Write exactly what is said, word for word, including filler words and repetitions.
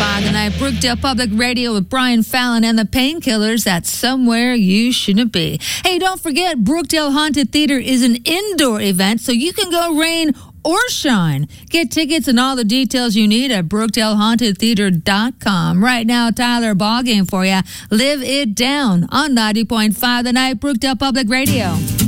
five The Night, Brookdale Public Radio with Brian Fallon and the Painkillers. That's Somewhere You Shouldn't Be. Hey, don't forget, Brookdale Haunted Theater is an indoor event, so you can go rain or shine. Get tickets and all the details you need at brookdale haunted theater dot com. Right now, Tyler, ball game for you. Live It Down on ninety point five The Night, Brookdale Public Radio.